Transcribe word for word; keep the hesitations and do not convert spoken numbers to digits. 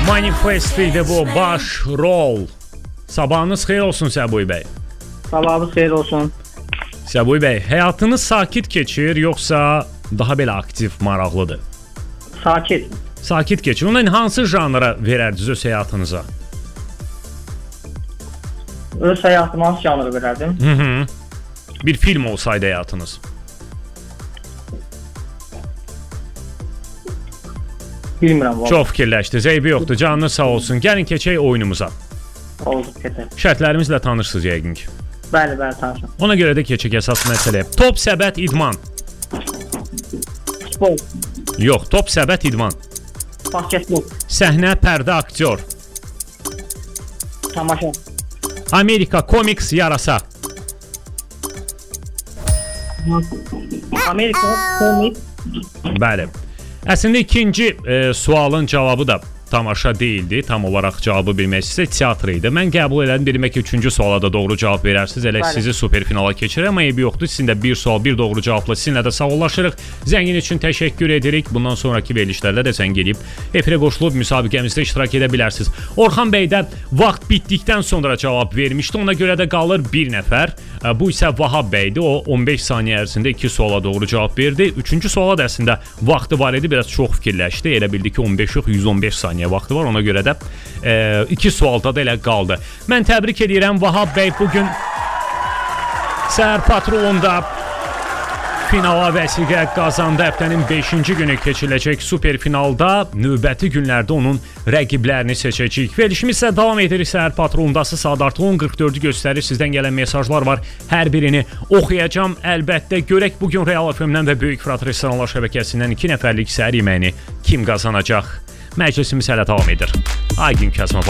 Manifestiydi bu baş rol. Sabahınız xeyir olsun Səbuy bəy. Sabahınız xeyir olsun. Səbuy bəy, həyatınız sakit keçir, yoxsa daha belə aktiv, maraqlıdır? Sakit. Sakit keçir. Ondan hansı janra verərdiniz öz həyatınıza? Öz həyatıma hansı janrı verərdim? Hı -hı. Bir film olsaydı həyatınız. Bilmirəm. Vallahi. Çox fikirləşdiniz, eybi yoxdur, canınız sağ olsun. Gəlin keçək oyunumuza. Oldu, keçək. Şərtlərimizlə tanışsınız yəqin ki. Bəli, bəli, tanışım. Ona görə də keçək əsas məsələyə. Top, səbət, idman. Spor. Yox, top, səbət, idman. Basketbol. Səhnə, pərdə, aktyor. Tamaşa. Amerika, komiks, yarasa. Amerika, komik. Bəli. Əslində ikinci e, sualın cavabı da tamaşa deyildi. Tam olaraq cavabı bilmək istəsə teatr idi. Mən qəbul edirəm, demək ki, üçüncü suala da doğru cavab verərsiniz. Elə Bəli. Sizi superfinala keçirəm, amma eybi yoxdur. Sizin də bir sual, bir doğru cavabla sizinlə də sağollaşırıq. Zəngin üçün təşəkkür edirik. Bundan sonraki verilişlərdə də zəng edib efirə qoşulub müsabiqəmizdə iştirak edə bilərsiniz. Orxan bəy də vaxt bitdikdən sonra cavab vermişdi. Ona görə də qalır bir nəfər. Bu isə Vahab bəydir. O on beş saniyə ərzində iki suala doğru cavab verdi. Üçüncü suala da əslində vaxtı var idi. Biraz çox fikirləşdi. Elə bildi ki, on beş yox, yüz on beş saniyə vaxtı var. Ona görə də e, iki sualda da elə qaldı. Mən təbrik edirəm Vahab bəy. Bugün Səhər Patrolunda finala vəsiqə qazandı. Həftənin beşinci günü keçiriləcək superfinalda növbəti günlərdə onun rəqiblərini seçəcəyik. Verilişimiz isə davam edir. Səhər Patrolundası saat artıq on qırx dördü göstərir. Sizdən gələn mesajlar var. Hər birini oxuyacağam. Əlbəttə görək bugün Real F M-dən və Böyük Fırat Restoranlar şəbəkəsindən iki nəfərlik səhər yeməyini kim qazanacaq? Məclisimiz hələ davam edir. Ay gün Kəzmə.